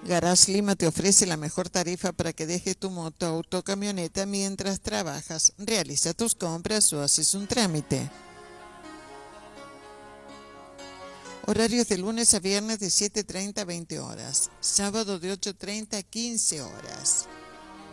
Garage Lima te ofrece la mejor tarifa para que dejes tu moto, auto o camioneta mientras trabajas, realiza tus compras o haces un trámite. Horarios de lunes a viernes de 7:30 a 20 horas. Sábado de 8:30 a 15 horas.